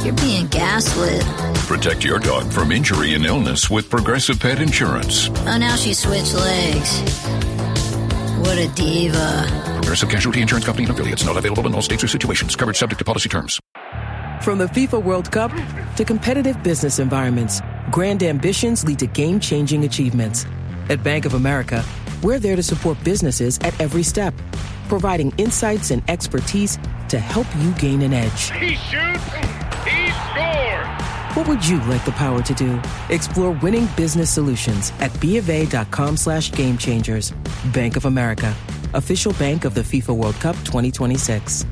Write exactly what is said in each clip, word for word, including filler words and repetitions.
You're being gaslit. Protect your dog from injury and illness with Progressive Pet Insurance. Oh, now she switched legs. What a diva. Progressive Casualty Insurance Company and affiliates. Not available in all states or situations. Coverage subject to policy terms. From the FIFA World Cup to competitive business environments, grand ambitions lead to game-changing achievements. At Bank of America, we're there to support businesses at every step, providing insights and expertise to help you gain an edge. He shoots, he scores! What would you like the power to do? Explore winning business solutions at BofA.com slash game changers. Bank of America, official bank of the FIFA World Cup twenty twenty-six.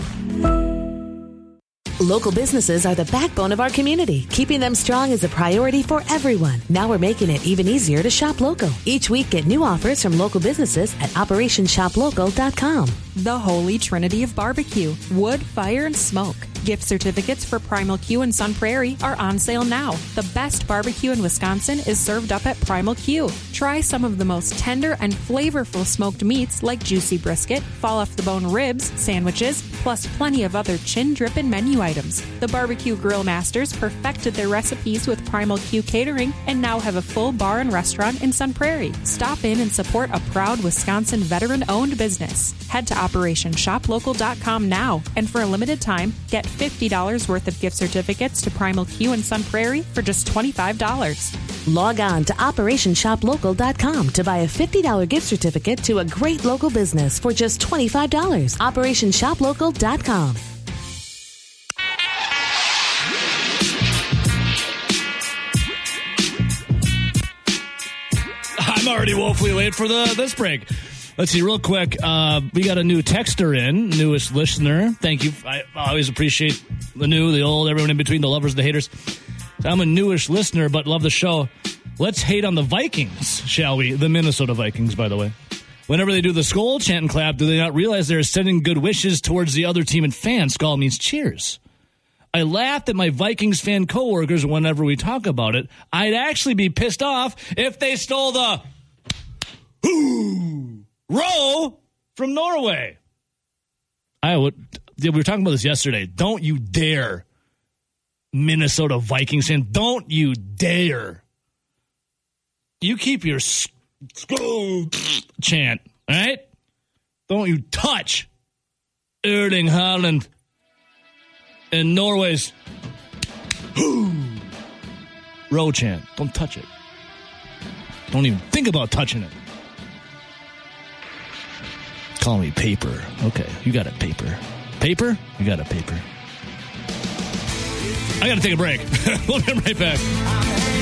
Local businesses are the backbone of our community. Keeping them strong is a priority for everyone. Now we're making it even easier to shop local. Each week, get new offers from local businesses at operation shop local dot com. The Holy Trinity of Barbecue. Wood, fire, and smoke. Gift certificates for Primal Q and Sun Prairie are on sale now. The best barbecue in Wisconsin is served up at Primal Q. Try some of the most tender and flavorful smoked meats like juicy brisket, fall-off-the-bone ribs, sandwiches, plus plenty of other chin-drippin' menu items. The Barbecue Grill Masters perfected their recipes with Primal Q Catering and now have a full bar and restaurant in Sun Prairie. Stop in and support a proud Wisconsin veteran-owned business. Head to operation shop local dot com now, and for a limited time, get fifty dollars worth of gift certificates to Primal Q and Sun Prairie for just twenty-five dollars. Log on to operation shop local dot com to buy a fifty dollars gift certificate to a great local business for just twenty-five dollars. operation shop local dot com. I'm already woefully late for the this break. Let's see, real quick. Uh, we got a new texter in, newest listener. Thank you. I always appreciate the new, the old, everyone in between, the lovers, the haters. I'm a newish listener, but love the show. Let's hate on the Vikings, shall we? The Minnesota Vikings, by the way. Whenever they do the Skol chant and clap, do they not realize they're sending good wishes towards the other team and fans? Skol means cheers. I laughed at my Vikings fan coworkers whenever we talk about it. I'd actually be pissed off if they stole the row from Norway. I would. We were talking about this yesterday. Don't you dare, Minnesota Vikings fan. Don't you dare. You keep your Skol chant, all right? Don't you touch Erling Haaland and Norway's row chant. Don't touch it. Don't even think about touching it. Call me paper. Okay, you got a paper. Paper? You got a paper. I got to take a break. We'll be right back.